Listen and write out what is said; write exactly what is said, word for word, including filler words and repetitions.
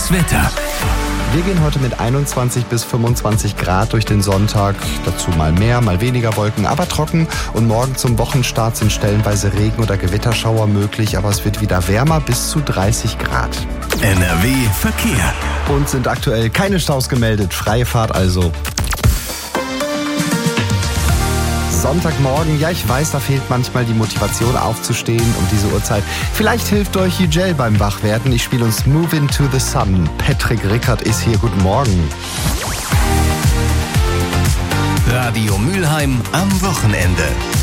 Das Wetter. Wir gehen heute mit einundzwanzig bis fünfundzwanzig Grad durch den Sonntag. Dazu mal mehr, mal weniger Wolken, aber trocken. Und morgen zum Wochenstart sind stellenweise Regen- oder Gewitterschauer möglich. Aber es wird wieder wärmer, bis zu dreißig Grad. N R W Verkehr. Und sind aktuell keine Staus gemeldet. Freie Fahrt also. Sonntagmorgen, ja, ich weiß, da fehlt manchmal die Motivation aufzustehen um diese Uhrzeit. Vielleicht hilft euch Hügel beim Wachwerden. Ich spiele uns Move Into the Sun. Patrick Rickert ist hier. Guten Morgen. Radio Mülheim am Wochenende.